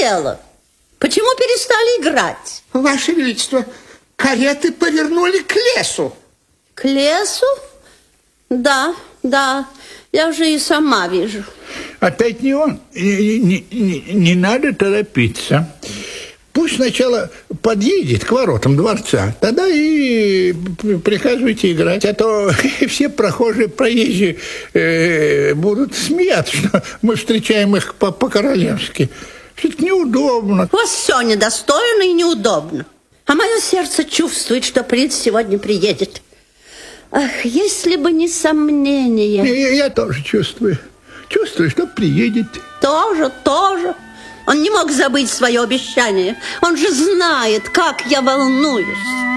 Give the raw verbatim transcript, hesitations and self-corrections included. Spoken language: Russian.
дело? Почему перестали играть? Ваше Величество, кареты повернули к лесу. К лесу? Да, да, я уже и сама вижу. Опять не он. Не, не, не, не надо торопиться. Пусть сначала подъедет к воротам дворца, тогда и приказывайте играть. А то все прохожие, проезжие э, будут смеяться, что мы встречаем их по- по-королевски. Все-таки неудобно. У вас все недостойно и неудобно. А мое сердце чувствует, что принц сегодня приедет. Ах, если бы не сомнения. Я, я тоже чувствую. Чувствую, что приедет. Тоже, тоже. Он не мог забыть свое обещание. Он же знает, как я волнуюсь.